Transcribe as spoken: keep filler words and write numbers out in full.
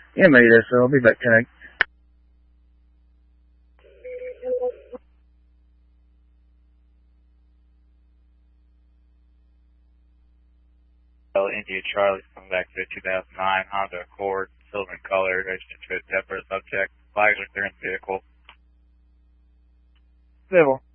Yeah, maybe that's so. I'll be back tonight. India Charlie coming back to two thousand nine Honda Accord, silver in color, registered to a Zephyr subject, flags are clear in the vehicle. Civil.